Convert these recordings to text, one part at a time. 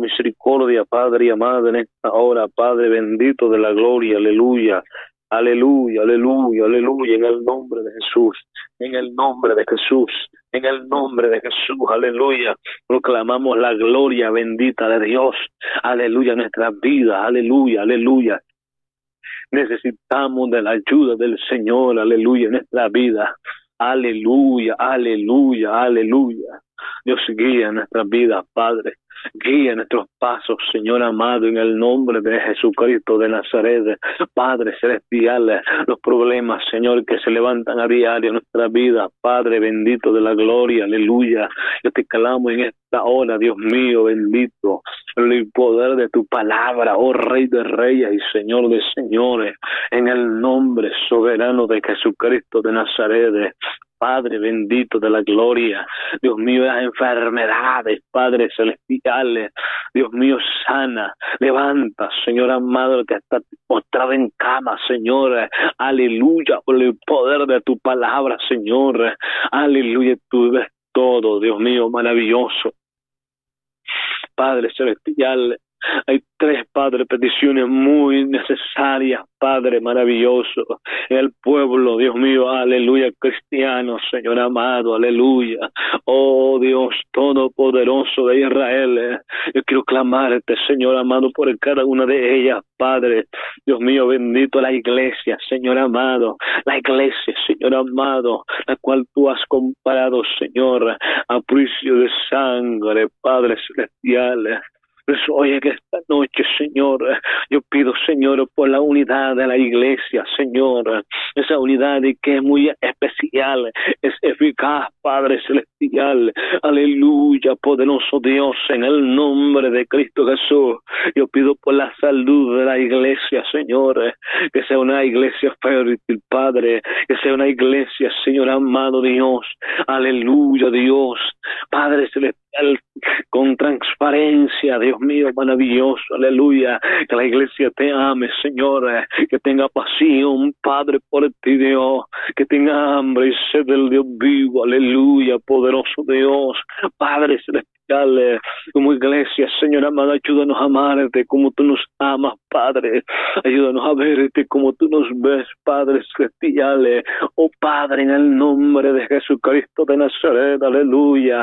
misericordia, Padre y amado, en esta hora, Padre bendito de la gloria, aleluya. Aleluya, aleluya, aleluya, en el nombre de Jesús, en el nombre de Jesús, en el nombre de Jesús, aleluya. Proclamamos la gloria bendita de Dios, aleluya, en nuestras vidas, aleluya, aleluya. Necesitamos de la ayuda del Señor, aleluya, en nuestra vida, aleluya, aleluya, aleluya. Dios guía nuestras vidas, Padre. Guía nuestros pasos, Señor amado, en el nombre de Jesucristo de Nazaret. Padre celestial, los problemas, Señor, que se levantan a diario en nuestra vida, Padre bendito de la gloria, aleluya. Yo te clamo en esta hora, Dios mío, bendito, el poder de tu palabra, oh Rey de Reyes y Señor de Señores, en el nombre soberano de Jesucristo de Nazaret. Padre bendito de la gloria, Dios mío, las enfermedades, Padre celestial, Dios mío, sana, levanta, Señor amado, que está postrado en cama, Señor, aleluya, por el poder de tu palabra, Señor, aleluya, tú ves todo, Dios mío, maravilloso, Padre celestial. Hay tres, Padre, peticiones muy necesarias, Padre maravilloso, en el pueblo, Dios mío, aleluya, cristiano, Señor amado, aleluya. Oh Dios todopoderoso de Israel, yo quiero clamarte, Señor amado, por cada una de ellas, Padre. Dios mío, bendito la iglesia, Señor amado, la iglesia, Señor amado, la cual tú has comparado, Señor, a precio de sangre, Padre celestial. Oye, que esta noche, Señor, yo pido, Señor, por la unidad de la iglesia, Señor, esa unidad que es muy especial, es eficaz, Padre celestial, aleluya, poderoso Dios, en el nombre de Cristo Jesús. Yo pido por la salud de la iglesia, Señor, que sea una iglesia fértil, Padre, que sea una iglesia, Señor amado Dios, aleluya, Dios, Padre celestial, con transparencia, Dios mío, maravilloso, aleluya, que la iglesia te ame, Señor, que tenga pasión, Padre, por ti, Dios, que tenga hambre y sed del Dios vivo, aleluya, poderoso Dios, Padre celestial, como iglesia, Señor amado, ayúdanos a amarte como tú nos amas, Padre, ayúdanos a verte como tú nos ves, Padre celestial, oh Padre, en el nombre de Jesucristo de Nazaret, aleluya,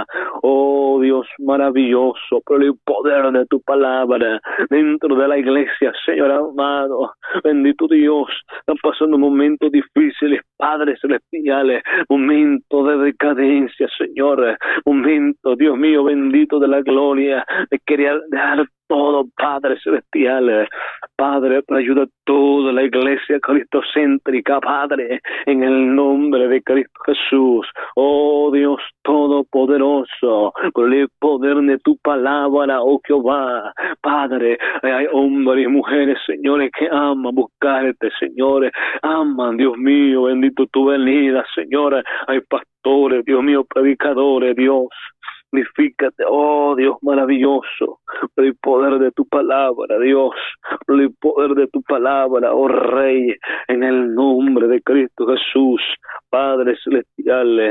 oh Dios maravilloso, por el poder de tu palabra, dentro de la iglesia, Señor amado, bendito Dios, están pasando momentos difíciles, Padre celestial, momentos de decadencia, Señor, momentos, Dios mío, bendito de la gloria, de querer dar todo, Padre celestial, Padre, ayuda a toda la iglesia cristocéntrica, Padre, en el nombre de Cristo Jesús, oh Dios todopoderoso, por el poder de tu palabra, oh Jehová, Padre, hay hombres y mujeres, señores, que aman buscarte, señores, aman, Dios mío, bendito tu venida, señores, hay pastores, Dios mío, predicadores, Dios, glorifícate, oh Dios maravilloso, por el poder de tu palabra, Dios, por el poder de tu palabra, oh Rey, en el nombre de Cristo Jesús, Padre celestial,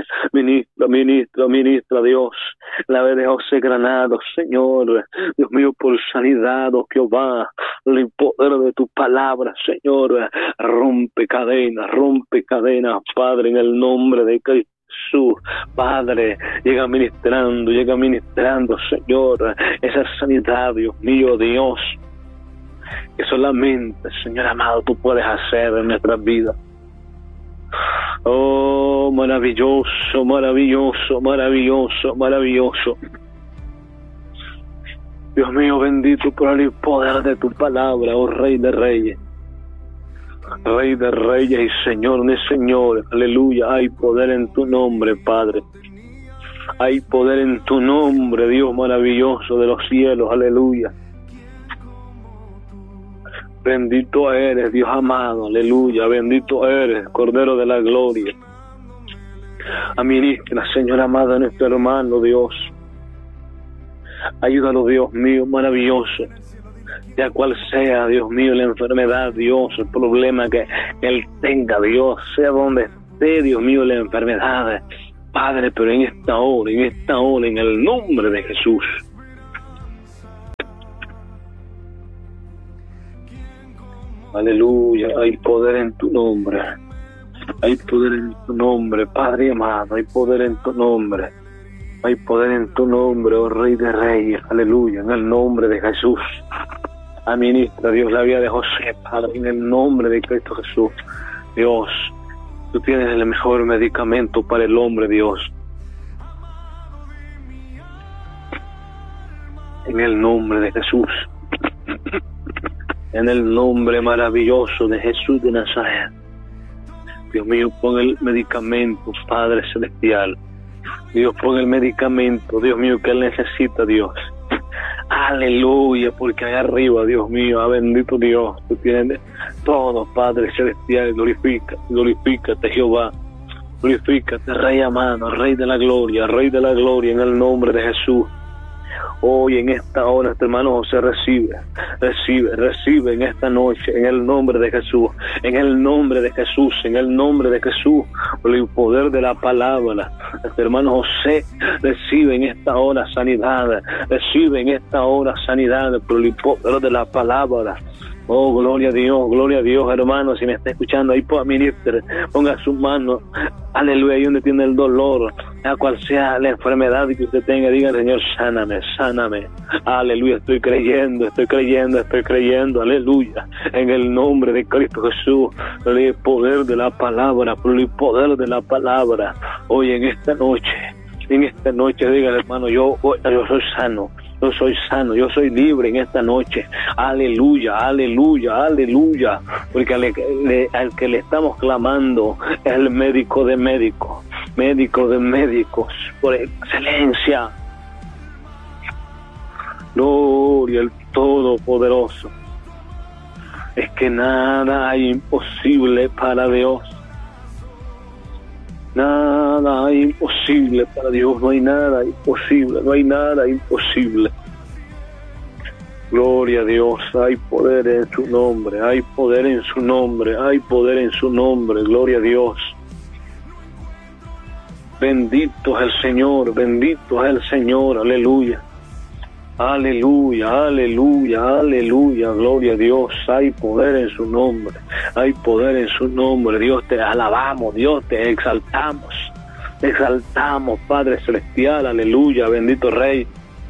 ministra, Dios, la vez de José Granado, Señor, Dios mío, por sanidad, oh Jehová, el poder de tu palabra, Señor, rompe cadenas, Padre, en el nombre de Cristo Jesús, Padre, llega ministrando, Señor, esa sanidad, Dios mío, Dios, que solamente, Señor amado, tú puedes hacer en nuestras vidas. Oh, maravilloso, maravilloso, maravilloso, maravilloso. Dios mío, bendito por el poder de tu palabra, oh Rey de Reyes. Rey de Reyes y Señor de Señores, aleluya, hay poder en tu nombre, Padre. Hay poder en tu nombre, Dios maravilloso de los cielos, aleluya. Bendito eres, Dios amado, aleluya, bendito eres, Cordero de la Gloria. Administra, Señor amado, a nuestro hermano, Dios. Ayúdalo, Dios mío, maravilloso. Ya cual sea, Dios mío, la enfermedad, Dios, el problema que él tenga, Dios, sea donde esté, Dios mío, la enfermedad, Padre, pero en esta hora, en el nombre de Jesús, Aleluya, hay poder en tu nombre. Hay poder en tu nombre, Padre amado, hay poder en tu nombre. Hay poder en tu nombre, oh Rey de Reyes, aleluya, en el nombre de Jesús. Administra, Dios, la vida de José, Padre, en el nombre de Cristo Jesús. Dios, tú tienes el mejor medicamento para el hombre, Dios. En el nombre de Jesús. En el nombre maravilloso de Jesús de Nazaret. Dios mío, pon el medicamento, Padre Celestial. Dios, pon el medicamento, Dios mío, que él necesita, Dios. Aleluya, porque allá arriba, Dios mío, bendito Dios, tú tienes todo, Padre Celestial. Glorifícate, Jehová. Glorifícate, Rey amado, Rey de la gloria, en el nombre de Jesús. Hoy en esta hora, este hermano José recibe en esta noche, en el nombre de Jesús, en el nombre de Jesús, por el poder de la palabra. Este hermano José recibe en esta hora sanidad, por el poder de la palabra. Oh, gloria a Dios, hermano, si me está escuchando, ahí ministre, ponga su mano, aleluya, ahí donde tiene el dolor, a cual sea la enfermedad que usted tenga, diga, Señor, sáname, aleluya, estoy creyendo, aleluya, en el nombre de Cristo Jesús, por el poder de la palabra, hoy en esta noche, diga, hermano, yo soy sano. Yo soy libre en esta noche. Aleluya, porque al que le estamos clamando es el médico de médicos, por excelencia. Gloria al Todopoderoso. Es que nada hay imposible para Dios. Nada hay imposible para Dios, no hay nada imposible. Gloria a Dios, hay poder en su nombre, gloria a Dios. Bendito es el Señor, aleluya. Aleluya, gloria a Dios, hay poder en su nombre, Dios te alabamos, Dios te exaltamos, Padre Celestial, aleluya, bendito Rey.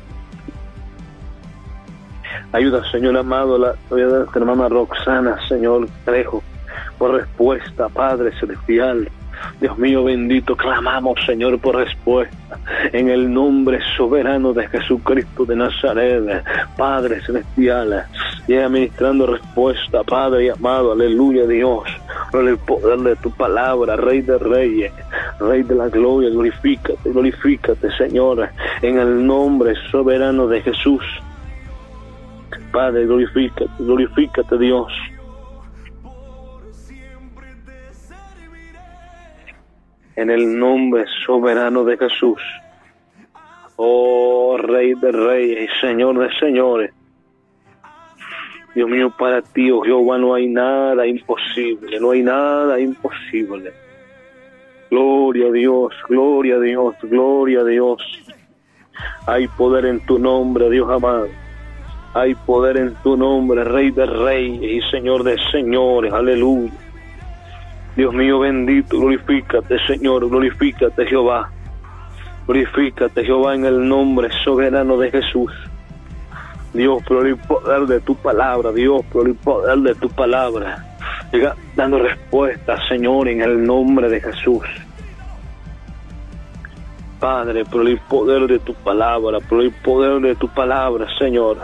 Ayuda, Señor amado, la hermana Roxana, Señor Trejo, por respuesta, Padre Celestial. Dios mío bendito, clamamos, Señor, por respuesta en el nombre soberano de Jesucristo de Nazaret. Padre Celestial, llega ministrando respuesta, Padre amado, aleluya, Dios, por el poder de tu palabra, Rey de Reyes, Rey de la gloria, glorifícate, Señor, en el nombre soberano de Jesús. Padre, glorifícate, Dios. En el nombre soberano de Jesús. Oh, Rey de Reyes y Señor de Señores. Dios mío, para ti, oh Jehová, no hay nada imposible. Gloria a Dios. Hay poder en tu nombre, Dios amado. Hay poder en tu nombre, Rey de Reyes y Señor de Señores. Aleluya. Dios mío bendito, glorifícate, Señor, glorifícate, Jehová. Glorifícate, Jehová, en el nombre soberano de Jesús. Dios, por el poder de tu palabra, Llega dando respuesta, Señor, en el nombre de Jesús. Padre, por el poder de tu palabra, Señor.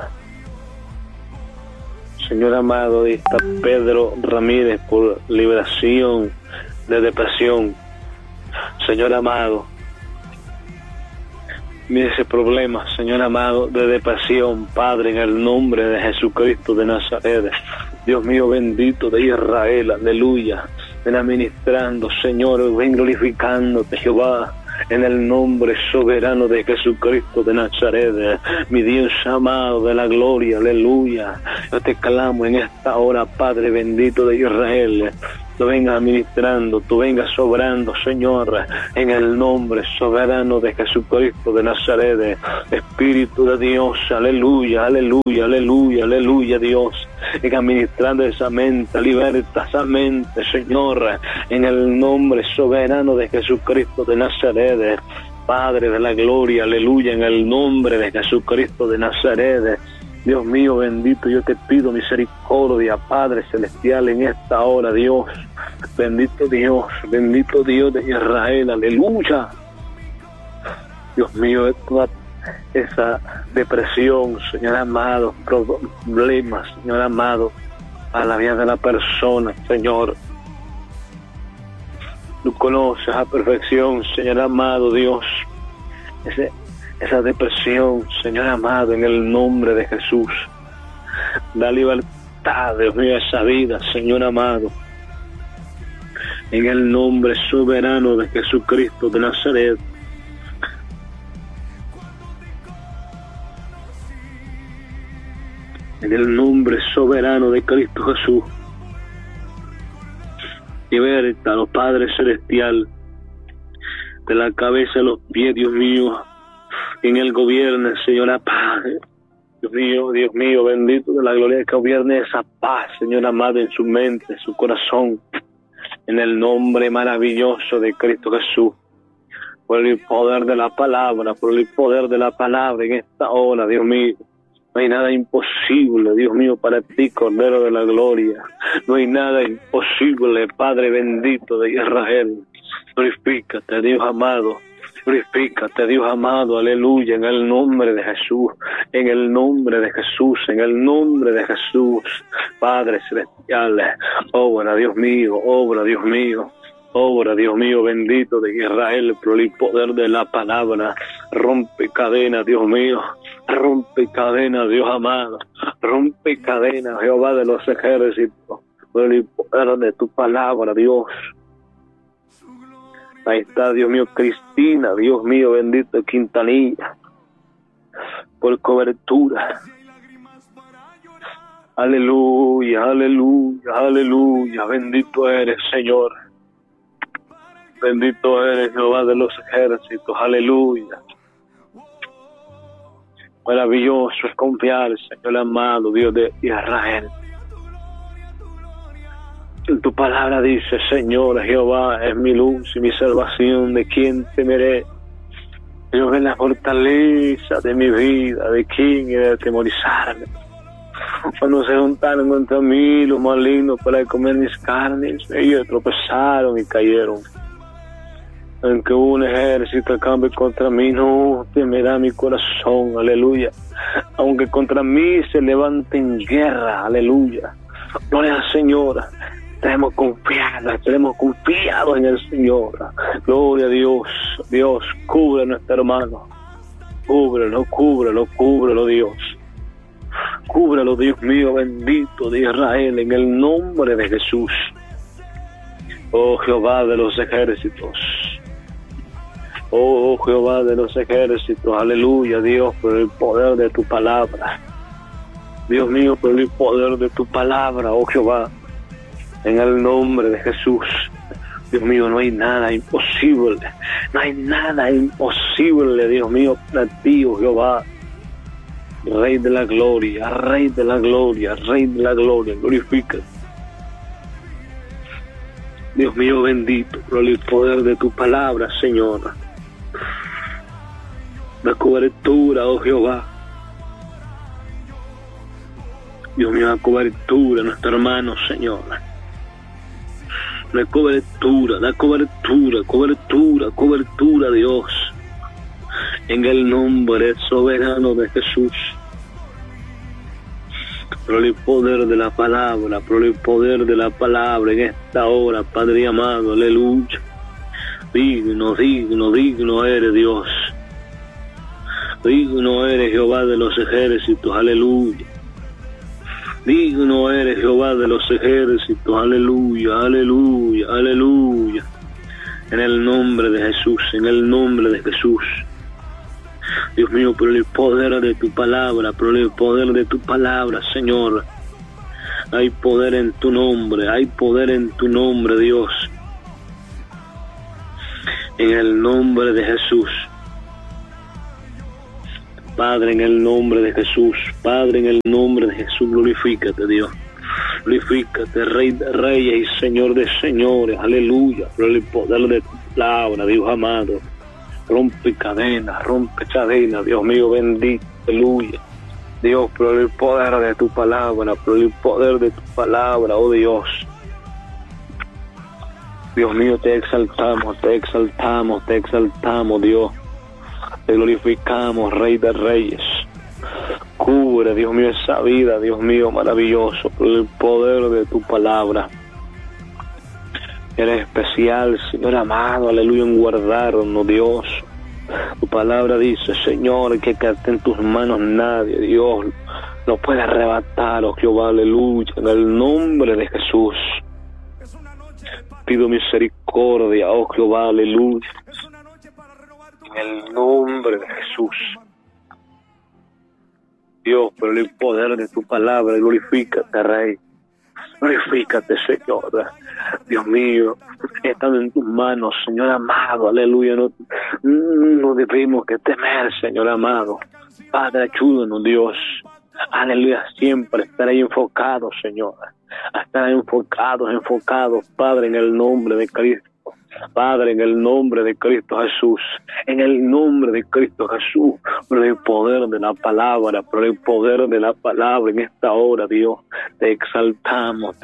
Señor amado, ahí está Pedro Ramírez por liberación de depresión. Señor amado, mire ese problema, Señor amado, de depresión, Padre, en el nombre de Jesucristo de Nazaret. Dios mío bendito de Israel, aleluya. Ven administrando, Señor, ven glorificándote, Jehová. En el nombre soberano de Jesucristo de Nazaret, mi Dios amado de la gloria, aleluya. Yo te clamo en esta hora, Padre bendito de Israel. tú vengas administrando, tú vengas sobrando, Señor, en el nombre soberano de Jesucristo de Nazaret. Espíritu de Dios, aleluya, aleluya, aleluya, aleluya, Dios, venga administrando esa mente, liberta esa mente, Señor, en el nombre soberano de Jesucristo de Nazaret. Padre de la gloria, aleluya, en el nombre de Jesucristo de Nazaret. Dios mío, bendito, yo te pido misericordia, Padre celestial, en esta hora, Dios. Bendito Dios de Israel, aleluya. Dios mío, toda esa depresión, Señor amado, problemas, Señor amado, a la vida de la persona, Señor. Tú conoces a perfección, Señor amado, Dios, esa depresión, Señor amado, en el nombre de Jesús. Da libertad, Dios mío, a esa vida, Señor amado, en el nombre soberano de Jesucristo de Nazaret. En el nombre soberano de Cristo Jesús. Liberta, Padre celestial, de la cabeza a los pies, Dios mío, en el gobierno, Señor, Padre. Dios mío, bendito de la gloria, que gobierne esa paz, Señor amado, en su mente, en su corazón, en el nombre maravilloso de Cristo Jesús. Por el poder de la palabra, en esta hora, Dios mío. No hay nada imposible, Dios mío, para ti, Cordero de la Gloria. No hay nada imposible, Padre bendito de Israel. Glorifícate, Dios amado. Glorifícate, Dios amado, aleluya, en el nombre de Jesús, en el nombre de Jesús, en el nombre de Jesús. Padre celestial, obra, Dios mío, obra, Dios mío. Obra, Dios mío, bendito de Israel, por el poder de la palabra. Rompe cadenas, Dios mío. Rompe cadenas, Dios amado. Rompe cadenas, Jehová de los ejércitos, por el poder de tu palabra, Dios. Ahí está, Dios mío, Cristina, Dios mío, bendito Quintanilla, por cobertura. Aleluya, aleluya, aleluya. Bendito eres, Señor. Bendito eres, Jehová de los ejércitos, aleluya. Maravilloso es confiar, Señor amado, Dios de Israel. En tu palabra dice, Señor, Jehová es mi luz y mi salvación, ¿de quién temeré? Dios es la fortaleza de mi vida, ¿de quién he de atemorizarme? Cuando se juntaron contra mí los malignos para comer mis carnes, ellos tropezaron y cayeron. Aunque un ejército acampe contra mí, no temerá mi corazón, aleluya. Aunque contra mí se levante en guerra, aleluya. Gloria al Señor. Tenemos confiado en el Señor. Gloria a Dios. Dios, cubre a nuestro hermano. Cúbrelo, Dios. Cúbrelo, Dios mío, bendito de Israel, en el nombre de Jesús. Oh Jehová de los ejércitos. Oh Jehová de los ejércitos, aleluya, Dios, por el poder de tu palabra. Dios mío, por el poder de tu palabra, oh Jehová, en el nombre de Jesús. Dios mío, no hay nada imposible, Dios mío, para ti, oh Jehová. Rey de la gloria, glorifica. Dios mío, bendito, por el poder de tu palabra, Señor. La cobertura, oh Jehová. Dios mío, la cobertura, nuestro hermano, Señor. La cobertura, Dios. En el nombre soberano de Jesús. Por el poder de la palabra, en esta hora, Padre amado, aleluya. Digno eres, Dios. Digno eres, Jehová de los ejércitos, aleluya. Digno eres, Jehová de los ejércitos, aleluya. En el nombre de Jesús, Dios mío, por el poder de tu palabra, Señor. Hay poder en tu nombre, hay poder en tu nombre, Dios. En el nombre de Jesús. Padre, en el nombre de Jesús. Padre, en el nombre de Jesús, glorifícate, Dios. Glorifícate, Rey de Reyes y Señor de Señores. Aleluya. Por el poder de tu palabra, Dios amado. Rompe cadenas, Dios mío bendito. Aleluya. Dios, por el poder de tu palabra, por el poder de tu palabra, oh Dios. Dios mío, te exaltamos, Dios. Te glorificamos, Rey de Reyes. Cubre, Dios mío, esa vida, Dios mío, maravilloso, por el poder de tu palabra. Eres especial, Señor amado, aleluya, en guardarnos, Dios. Tu palabra dice, Señor, que quede en tus manos nadie, Dios, no puede arrebatar, oh Jehová, aleluya, en el nombre de Jesús. Pido misericordia, oh Jehová, aleluya, en el nombre de Jesús. Dios, por el poder de tu palabra, glorifícate, Rey. Glorifícate, Señor. Dios mío, estando en tus manos, Señor amado, aleluya. No debemos que temer, Señor amado. Padre, ayúdanos, Dios. Aleluya, siempre estar ahí enfocados, Señor. Estar enfocados, Padre, en el nombre de Cristo. Padre, en el nombre de Cristo Jesús, en el nombre de Cristo Jesús, por el poder de la palabra, en esta hora, Dios, te exaltamos,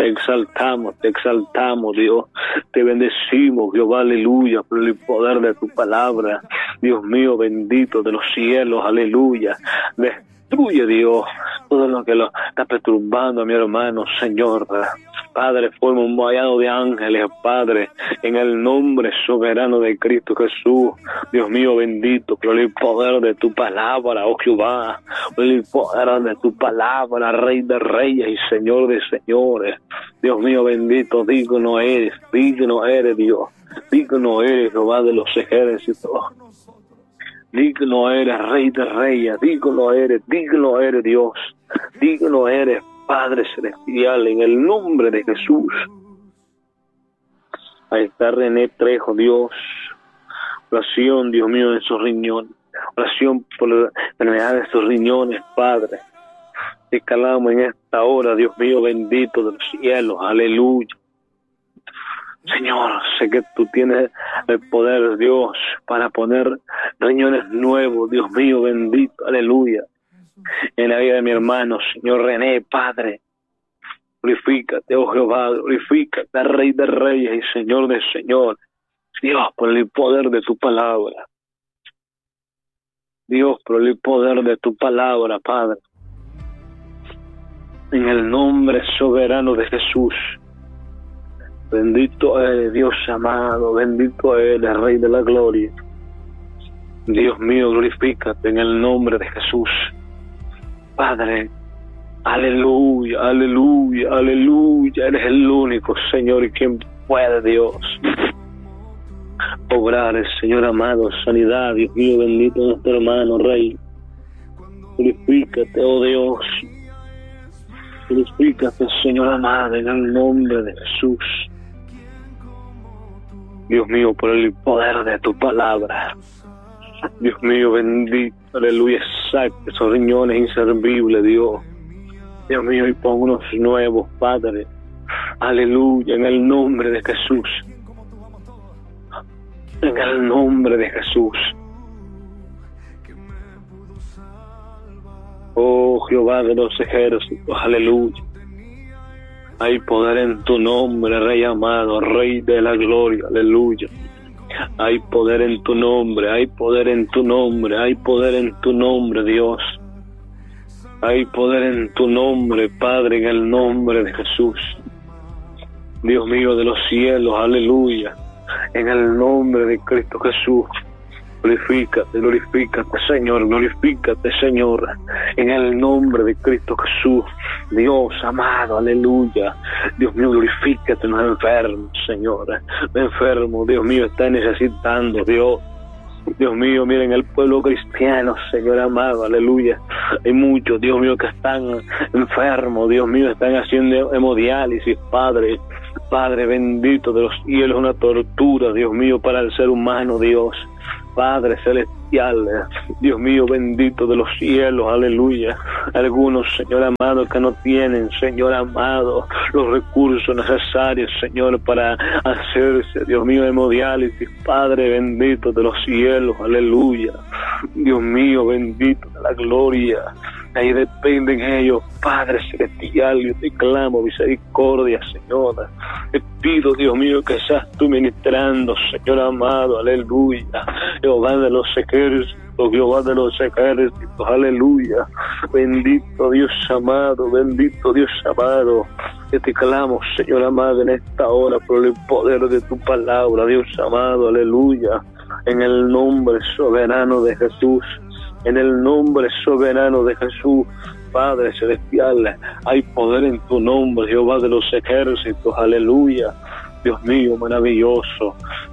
Dios, te bendecimos, Jehová, aleluya, por el poder de tu palabra, Dios mío, bendito de los cielos, aleluya. Destruye, Dios, todo lo que lo está perturbando a mi hermano, Señor. Padre, forma un vallado de ángeles, Padre, en el nombre soberano de Cristo Jesús. Dios mío, bendito, por el poder de tu palabra, oh Jehová, por el poder de tu palabra, Rey de Reyes y Señor de Señores. Dios mío, bendito, digno eres, Dios, digno eres, Jehová de los ejércitos. Digno eres, Rey de Reyes, digno eres, Dios, digno eres, Padre Celestial, en el nombre de Jesús. Ahí está René Trejo, Dios. Oración, Dios mío, en sus riñones. Oración por la enfermedad de sus riñones, Padre. Te calamos en esta hora, Dios mío, bendito de los cielos. Aleluya. Señor, sé que tú tienes el poder, Dios, para poner riñones nuevos, Dios mío, bendito. Aleluya. En la vida de mi hermano, Señor René, Padre, glorifícate, oh Jehová, glorifícate, Rey de Reyes y Señor de Señores. Dios, por el poder de tu palabra. Dios, por el poder de tu palabra, Padre. En el nombre soberano de Jesús. Bendito eres, Dios amado, bendito eres, Rey de la gloria. Dios mío, glorifícate en el nombre de Jesús. Padre, aleluya, aleluya, aleluya, eres el único, Señor, y quien puede, Dios, obrar, Señor amado, sanidad, Dios mío, bendito nuestro hermano, Rey. Glorifícate, oh Dios, glorifícate, Señor amado, en el nombre de Jesús. Dios mío, por el poder de tu palabra. Dios mío, bendito, aleluya, saque esos riñones inservibles, Dios. Dios mío, y pon unos nuevos, Padre. Aleluya, en el nombre de Jesús. En el nombre de Jesús. Oh Jehová de los ejércitos, aleluya. Hay poder en tu nombre, Rey amado, Rey de la gloria, aleluya. Hay poder en tu nombre, hay poder en tu nombre, hay poder en tu nombre, Dios. Hay poder en tu nombre, Padre, en el nombre de Jesús. Dios mío de los cielos, aleluya. En el nombre de Cristo Jesús. Glorifícate, glorifícate, Señor. En el nombre de Cristo Jesús. Dios amado, aleluya. Dios mío, glorifícate, no enfermo, Señor. Enfermo, Dios mío, está necesitando, Dios. Dios mío, miren el pueblo cristiano, Señor amado, aleluya. Hay muchos, Dios mío, que están enfermos, Dios mío, están haciendo hemodiálisis, Padre. Padre bendito de los cielos, una tortura, Dios mío, para el ser humano, Dios. Padre celestial, Dios mío, bendito de los cielos, aleluya. Algunos, Señor amado, que no tienen, Señor amado, los recursos necesarios, Señor, para hacerse, Dios mío, hemodiálisis. Padre bendito de los cielos, aleluya. Dios mío, bendito de la gloria. Ahí dependen ellos, Padre celestial. Yo te clamo misericordia, Señor. Te pido, Dios mío, que seas tú ministrando, Señor amado, aleluya. Jehová de los ejércitos, Jehová de los ejércitos, aleluya. Bendito Dios amado, bendito Dios amado. Yo te clamo, Señor amado, en esta hora por el poder de tu palabra, Dios amado, aleluya. En el nombre soberano de Jesús. En el nombre soberano de Jesús, Padre celestial, hay poder en tu nombre, Jehová de los ejércitos, aleluya. Dios mío, maravilloso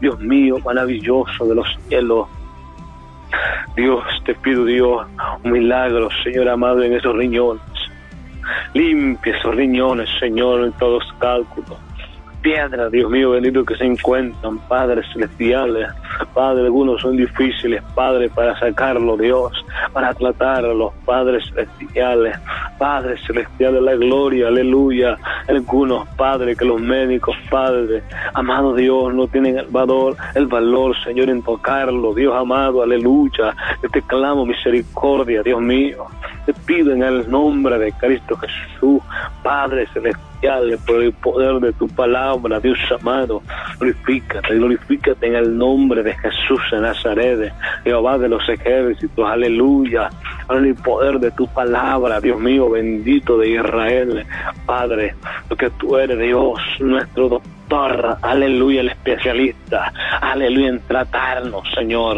de los cielos. Dios, te pido, Dios, un milagro, Señor amado, en esos riñones. Limpia esos riñones, Señor, en todos los cálculos. Piedra, Dios mío, bendito, que se encuentran, Padre celestiales. Padre, algunos son difíciles, Padre, para sacarlo, Dios, para tratarlos, Padre celestiales. Padre celestial de la gloria, aleluya. Algunos, Padre, que los médicos, Padre, amado Dios, no tienen el valor, Señor, en tocarlo, Dios amado, aleluya. Yo te clamo misericordia, Dios mío. Te pido en el nombre de Cristo Jesús, Padre celestial, por el poder de tu palabra, Dios amado, glorifícate en el nombre de Jesús de Nazaret, Jehová de los ejércitos, aleluya, por el poder de tu palabra, Dios mío, bendito de Israel, Padre, porque tú eres Dios, nuestro doctor, aleluya, el especialista, aleluya, en tratarnos, Señor.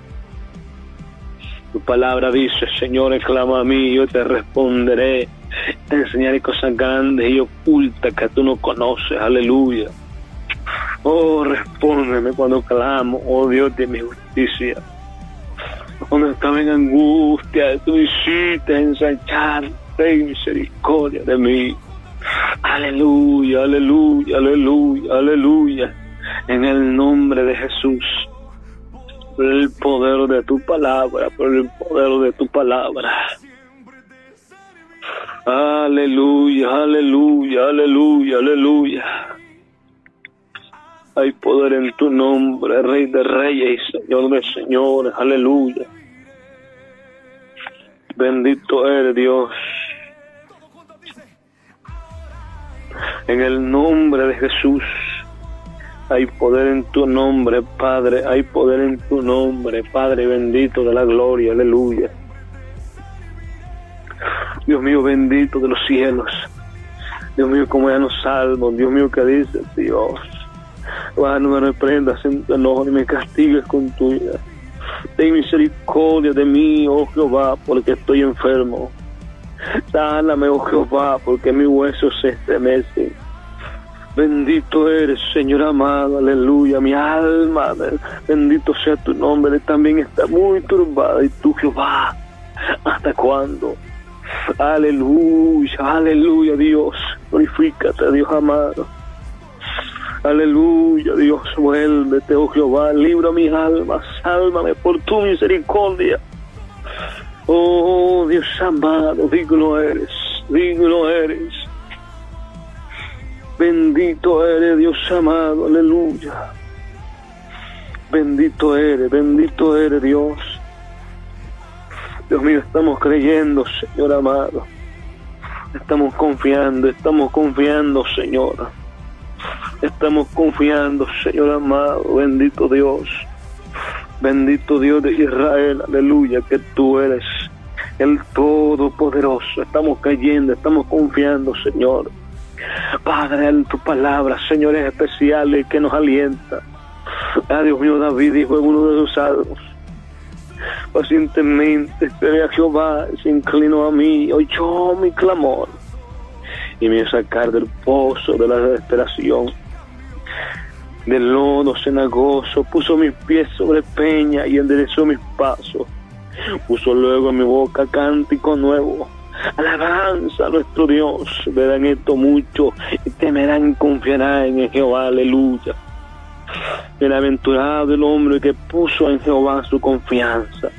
Tu palabra dice, Señor, clama a mí, yo te responderé, te enseñaré cosas grandes y ocultas que tú no conoces, aleluya. Oh, respóndeme cuando clamo, oh Dios de mi justicia. Cuando estaba en angustia, tú me hiciste ensanchar, ten misericordia de mí. Aleluya, aleluya, aleluya, aleluya. En el nombre de Jesús. Por el poder de tu palabra, por el poder de tu palabra. Aleluya, aleluya, aleluya, aleluya. Hay poder en tu nombre, Rey de Reyes y Señor de Señores, aleluya. Bendito eres, Dios. En el nombre de Jesús. Hay poder en tu nombre, Padre. Hay poder en tu nombre, Padre bendito de la gloria. Aleluya. Dios mío, bendito de los cielos. Dios mío, como ya nos salvo. Dios mío, que dice Dios. No me reprendas en tu enojo ni me castigues con tu ira. Ten misericordia de mí, oh Jehová, porque estoy enfermo. Sáname, oh Jehová, porque mis huesos se estremecen. Bendito eres, Señor amado, aleluya, mi alma, bendito sea tu nombre, también está muy turbada, y tú, Jehová, ¿hasta cuándo? Aleluya, aleluya, Dios, glorifícate, Dios amado, aleluya, Dios, vuélvete, oh Jehová, libra mi alma, sálvame por tu misericordia, oh Dios amado, digno eres, digno eres. Bendito eres, Dios amado, aleluya. Bendito eres, Dios. Dios mío, estamos creyendo, Señor amado. Estamos confiando, Señor. Estamos confiando, Señor amado, bendito Dios. Bendito Dios de Israel, aleluya, que tú eres el Todopoderoso. Estamos creyendo, estamos confiando, Señor. Padre, en tu palabra, Señor, es especial y que nos alienta. Dios mío, David dijo en uno de sus salmos: pacientemente esperé a Jehová, se inclinó a mí, oyó mi clamor y me sacar del pozo de la desesperación. Del lodo cenagoso puso mis pies sobre peña y enderezó mis pasos. Puso luego en mi boca cántico nuevo. Alabanza a nuestro Dios. Verán esto mucho y temerán y confiarán en Jehová. Aleluya. Bienaventurado el hombre que puso en Jehová su confianza.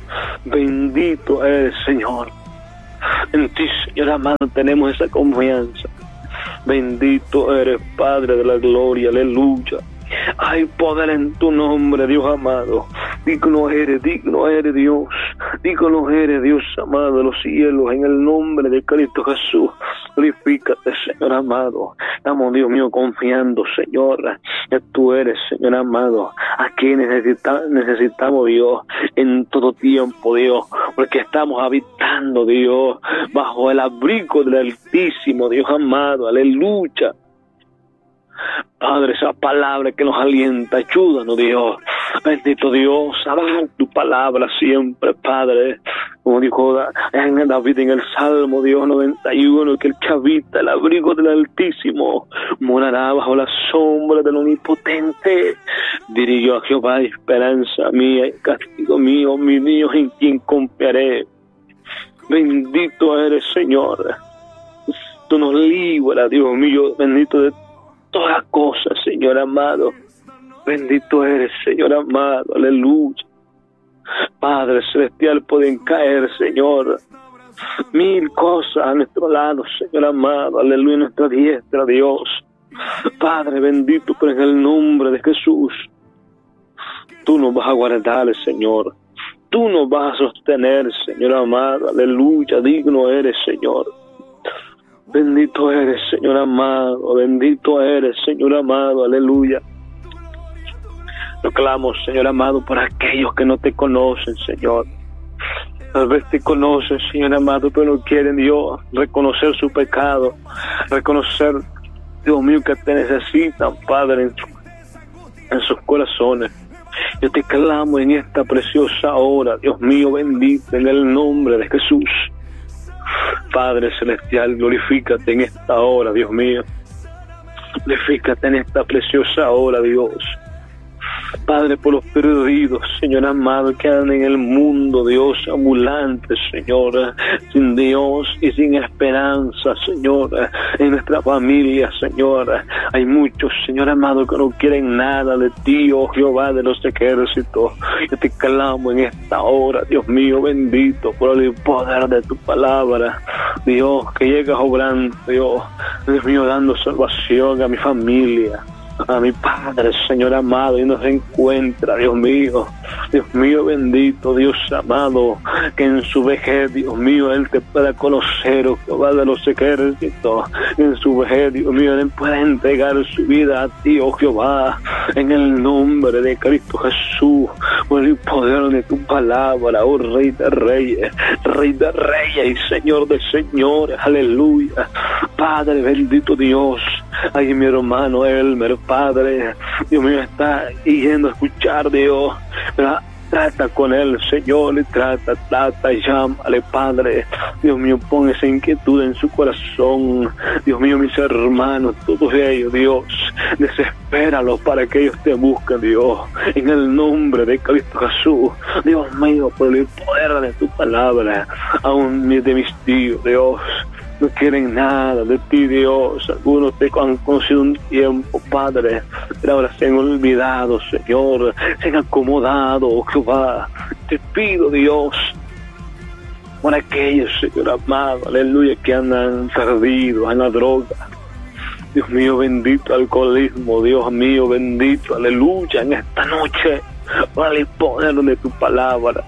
Bendito eres, Señor. En ti, Señor amado, tenemos esa confianza. Bendito eres, Padre de la gloria. Aleluya. Hay poder en tu nombre, Dios amado. Digno eres Dios. Digno eres, Dios amado de los cielos, en el nombre de Cristo Jesús. Glorifícate, Señor amado. Estamos, Dios mío, confiando, Señor, que tú eres, Señor amado, a quien necesitamos, Dios, en todo tiempo, Dios, porque estamos habitando, Dios, bajo el abrigo del Altísimo, Dios amado. Aleluya. Padre, esa palabra que nos alienta, ayúdanos, Dios. Bendito Dios, alabar tu palabra siempre, Padre. Como dijo David en el Salmo, Dios 91, que el que habita el abrigo del Altísimo morará bajo la sombra del Omnipotente. Diré yo a Jehová, esperanza mía y castigo mío, mi Dios, en quien confiaré. Bendito eres, Señor. Tú nos libras, Dios mío, bendito de todas cosas, Señor amado. Bendito eres, Señor amado. Aleluya. Padre celestial, pueden caer, Señor, 1000 cosas a nuestro lado, Señor amado. Aleluya, nuestra diestra, Dios. Padre bendito, pero en el nombre de Jesús, tú nos vas a guardar, Señor. Tú nos vas a sostener, Señor amado. Aleluya. Digno eres, Señor. Bendito eres, Señor amado. Bendito eres, Señor amado. Aleluya. Yo clamo, Señor amado, por aquellos que no te conocen, Señor. Tal vez te conocen, Señor amado, pero no quieren, Dios, reconocer su pecado. Reconocer, Dios mío, que te necesitan, Padre, en sus corazones. Yo te clamo en esta preciosa hora, Dios mío, bendito, en el nombre de Jesús. Padre celestial, glorifícate en esta hora, Dios mío. Glorifícate en esta preciosa hora, Dios. Padre, por los perdidos, Señor amado, que andan en el mundo, Dios, ambulantes, Señor, sin Dios y sin esperanza, Señor, en nuestra familia, Señor. Hay muchos, Señor amado, que no quieren nada de ti, oh Jehová de los ejércitos. Yo te clamo en esta hora, Dios mío, bendito, por el poder de tu palabra, Dios, que llegas obrando, Dios mío, dando salvación a mi familia, a mi Padre, Señor amado, y nos encuentra, Dios mío, bendito, Dios amado, que en su vejez, Dios mío, Él te pueda conocer, oh Jehová de los ejércitos. En su vejez, Dios mío, Él pueda entregar su vida a ti, oh Jehová, en el nombre de Cristo Jesús, por el poder de tu palabra, oh Rey de Reyes y Señor de Señores. Aleluya. Padre bendito Dios, ay, mi hermano Elmer, Padre, Dios mío, está yendo a escuchar, Dios, pero trata con él, Señor, trata, llámale, Padre, Dios mío, pon esa inquietud en su corazón, Dios mío, mis hermanos, todos ellos, Dios, desespéralos para que ellos te busquen, Dios, en el nombre de Cristo Jesús, Dios mío, por el poder de tu palabra, aún de mis tíos, Dios, no quieren nada de ti, Dios. Algunos te han conocido un tiempo, Padre, pero ahora se han olvidado, Señor, se han acomodado, oh Jehová. Te pido, Dios, por aquellos, Señor amado, aleluya, que andan perdidos en la droga. Dios mío, bendito alcoholismo, Dios mío, bendito, aleluya, en esta noche, por el poder de tu palabra.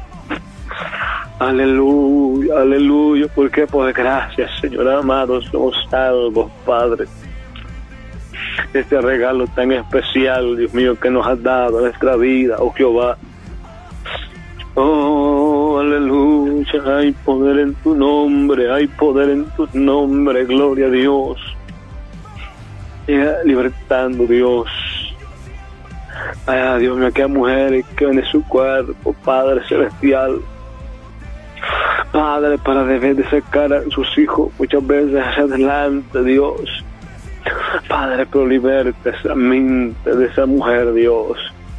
Aleluya, aleluya, porque por gracias, Señor amado, somos salvos, Padre. Este regalo tan especial, Dios mío, que nos has dado a nuestra vida, oh Jehová. Oh, aleluya, hay poder en tu nombre, hay poder en tu nombre, gloria a Dios. Libertando, Dios. Ay, Dios mío, aquellas mujeres que ven su cuerpo, Padre celestial. Padre, para deber de sacar a sus hijos muchas veces hacia adelante, Dios. Padre, pero liberta esa mente de esa mujer, Dios.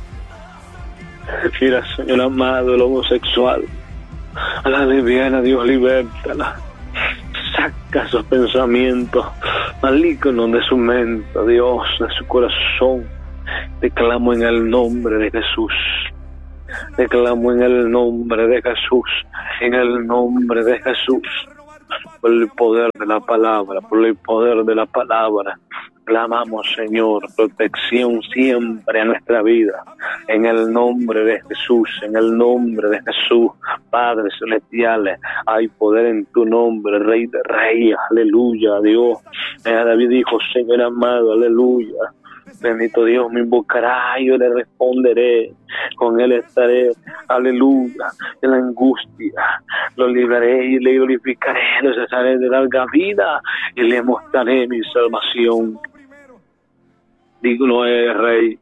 Mira, Señor amado, el homosexual, a la lesbiana, Dios, libértala. Saca esos pensamientos malignos de su mente, Dios, de su corazón. Te clamo en el nombre de Jesús. Te clamo en el nombre de Jesús. En el nombre de Jesús. Por el poder de la palabra, por el poder de la palabra. Clamamos, Señor, protección siempre a nuestra vida. En el nombre de Jesús, en el nombre de Jesús, Padre celestial, hay poder en tu nombre, Rey de Reyes, aleluya, Dios. David dijo, Señor amado, aleluya. Bendito Dios, me invocará y yo le responderé. Con él estaré, aleluya, en la angustia. Lo libraré y le glorificaré, lo cesaré de larga vida y le mostraré mi salvación. Digno es, Rey.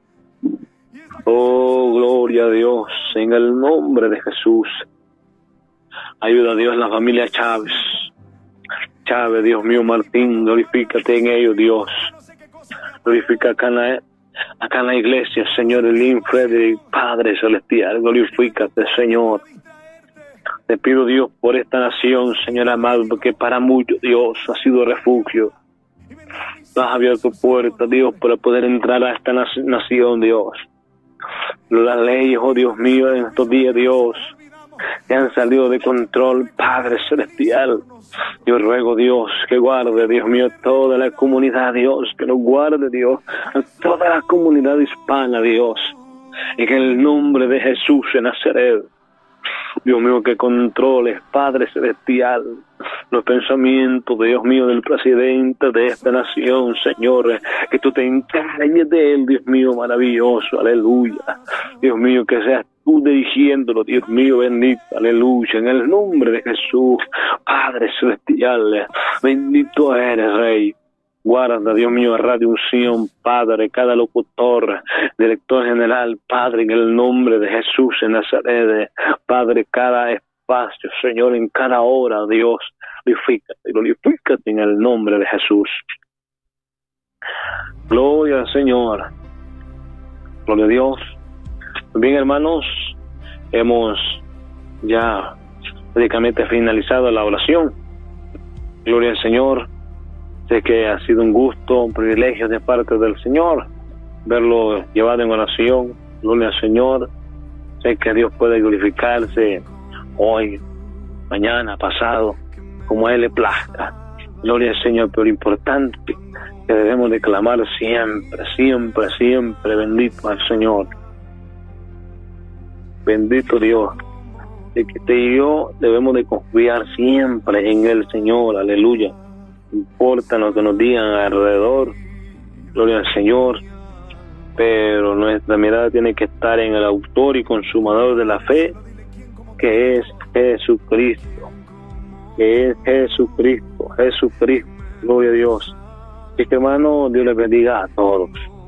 Oh, gloria a Dios, en el nombre de Jesús. Ayuda a Dios la familia Chávez. Chávez, Dios mío, Martín, glorifícate en ellos, Dios. Glorifica acá en la iglesia, Señor, Elín, Frederick, Padre celestial, glorifícate, Señor. Te pido, Dios, por esta nación, Señor amado, porque para muchos, Dios, ha sido refugio. Has abierto puertas, Dios, para poder entrar a esta nación, Dios. Las leyes, oh Dios mío, en estos días, Dios, que han salido de control, Padre celestial. Yo ruego, Dios, que guarde, Dios mío, toda la comunidad, Dios, que nos guarde, Dios, a toda la comunidad hispana, Dios, en el nombre de Jesús de Nazaret. Dios mío, que controles, Padre celestial, los pensamientos, Dios mío, del presidente de esta nación, Señor, que tú te encargues de él, Dios mío, maravilloso, aleluya. Dios mío, que seas tú dirigiéndolo, Dios mío, bendito, aleluya, en el nombre de Jesús, Padre celestial, bendito eres, Rey. Guarda, Dios mío, a Radio Unción, Padre, cada locutor, director general, Padre, en el nombre de Jesús en Nazaret, Padre, cada espacio, Señor, en cada hora, Dios, glorifícate en el nombre de Jesús. Gloria al Señor, gloria a Dios. Bien, hermanos, hemos ya prácticamente finalizado la oración. Gloria al Señor. Sé que ha sido un gusto, un privilegio de parte del Señor verlo llevado en oración. Gloria al Señor. Sé que Dios puede glorificarse hoy, mañana, pasado, como a Él le plazca. Gloria al Señor, pero importante que debemos de clamar siempre, siempre, siempre, bendito al Señor. Bendito Dios. De que usted y yo debemos de confiar siempre en el Señor, aleluya. No importa lo que nos digan alrededor, gloria al Señor, pero nuestra mirada tiene que estar en el autor y consumador de la fe, que es Jesucristo, Jesucristo, gloria a Dios. Así que, hermano, Dios les bendiga a todos.